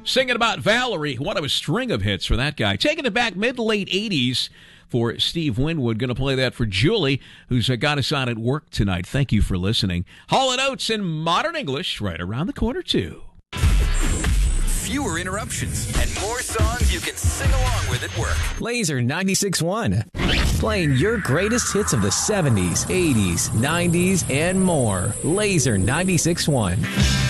Singing about Valerie, one of a string of hits for that guy. Taking it back mid to late 80s for Steve Winwood. Going to play that for Julie, who's got us on at work tonight. Thank you for listening. Hall & Oates in modern English right around the corner, too. Fewer interruptions and more songs you can sing along with at work. Laser 96.1. Playing your greatest hits of the 70s, 80s, 90s, and more. Laser 96.1.